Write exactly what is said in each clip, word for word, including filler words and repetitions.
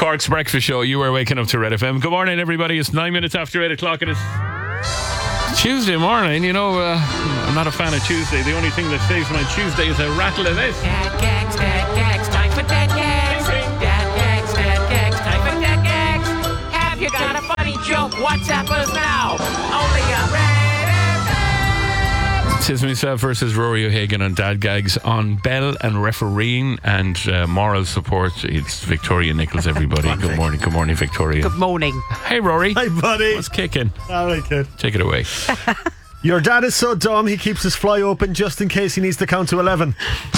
Cork's Breakfast Show. You are waking up to Red F M. Good morning, everybody. It's nine minutes after eight o'clock. It is Tuesday morning. You know, uh, I'm not a fan of Tuesday. The only thing that saves my Tuesday is a rattle of this. Dad gags, dad gags, time for dad gags. Dad gags, dad gags, time for dad gags. Have you got a funny joke? WhatsApp us now. Only a Red F M. It's myself versus Rory O'Hagan on Dad Gags. On bell and refereeing and uh, moral support, it's Victoria Nichols, everybody. Good morning, good morning, Victoria. Good morning. Hey, Rory. Hi, buddy. What's kicking? All right, kid. Take it away. Your dad is so dumb, he keeps his fly open just in case he needs to count to eleven.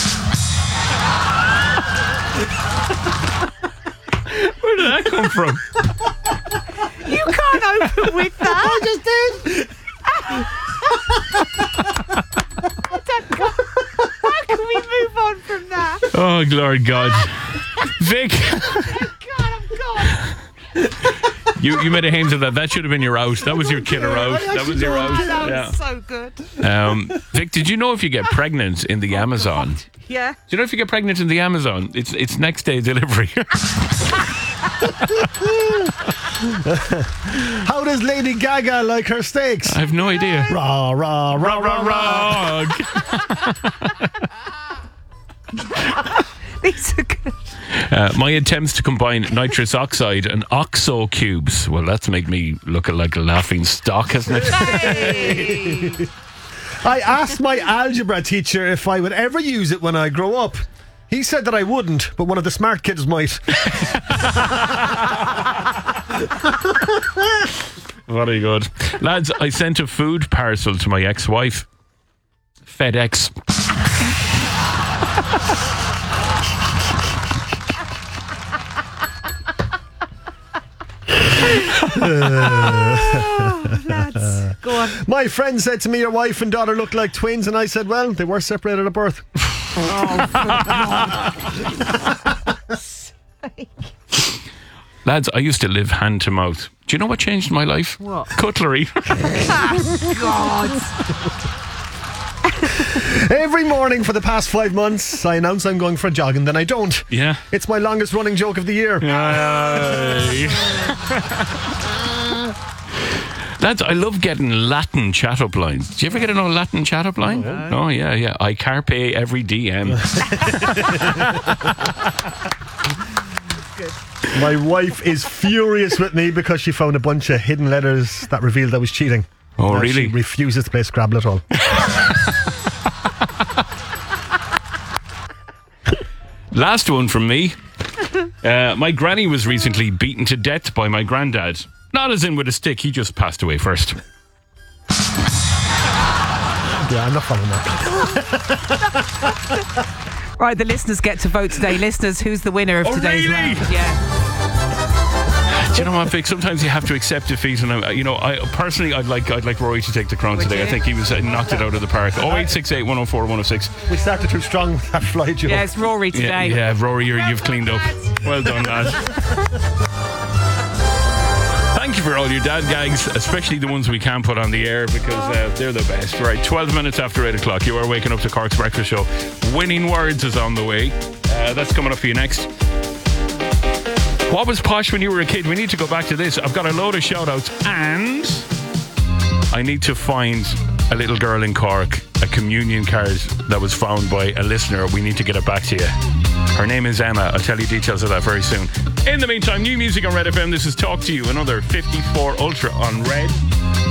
Where did that come from? You can't open with that. I just did. How can we move on from that? Oh, Lord God. Vic. God, I'm gone. You you made a hint of that. That should have been your out. That was your killer out. That was your out. That Yeah. was so good. Um, Vic, did you know if you get pregnant in the Amazon? Yeah. Do you know if you get pregnant in the Amazon, it's it's next day delivery? How does Lady Gaga like her steaks? I have no idea. Raw, raw, raw, raw, raw. Wrong. These are good. Uh, my attempts to combine nitrous oxide and oxo cubes. Well, that's made me look like a laughing stock, hasn't it? Hey. I asked my algebra teacher if I would ever use it when I grow up. He said that I wouldn't, but one of the smart kids might. Very good. Lads, I sent a food parcel to my ex-wife. FedEx. Oh, lads. Go on. My friend said to me, your wife and daughter look like twins, and I said, well, they were separated at birth. Lads, I used to live hand to mouth. Do you know what changed my life? What? Cutlery. God. Every morning for the past five months, I announce I'm going for a jog, and then I don't. Yeah. It's my longest running joke of the year. Aye. Lads, I love getting Latin chat-up lines. Did you ever get an old Latin chat-up line? Oh, oh yeah, yeah. I carpe every D M. My wife is furious with me because she found a bunch of hidden letters that revealed I was cheating. Oh, Now really? She refuses to play Scrabble at all. Last one from me. Uh, my granny was recently beaten to death by my granddad. Not as in with a stick, he just passed away first. Yeah, I'm not following that. Right, the listeners get to vote today. Listeners, who's the winner of Oh, today's really? round? Yeah. Do you know what, Vic? Sometimes you have to accept defeat, and I, you know, I personally, I'd like, I'd like Rory to take the crown Would today. you? I think he was uh, knocked it out of the park. Oh eight six eight one oh four one oh six. We started too strong with that fly joke. Yeah, it's Rory Yeah, today. yeah, Rory, you're, you've cleaned up. Well done, lad. Thank you for all your dad gags, especially the ones we can put on the air, because uh, they're the best. Right, twelve minutes after eight o'clock, you are waking up to Cork's Breakfast Show. Winning Words is on the way. Uh, that's coming up for you next. What was posh when you were a kid? We need to go back to this. I've got a load of shout outs, and I need to find a little girl in Cork, a communion card that was found by a listener. We need to get it back to you. Her name is Emma. I'll tell you details of that very soon. In the meantime, new music on Red F M. This is Talk to You, another fifty-four Ultra on Red.